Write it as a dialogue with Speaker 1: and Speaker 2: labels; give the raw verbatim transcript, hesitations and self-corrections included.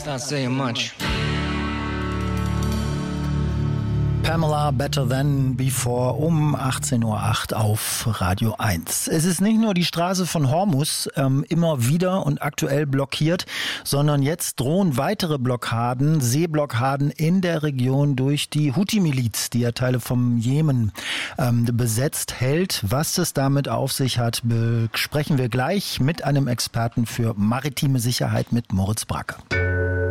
Speaker 1: not saying much.
Speaker 2: Pamela, Better Than Before um achtzehn Uhr acht auf Radio eins. Es ist nicht nur die Straße von Hormuz ähm, immer wieder und aktuell blockiert, sondern jetzt drohen weitere Blockaden, Seeblockaden in der Region durch die Houthi-Miliz, die ja Teile vom Jemen ähm, besetzt hält. Was es damit auf sich hat, besprechen wir gleich mit einem Experten für maritime Sicherheit, mit Moritz Bracke.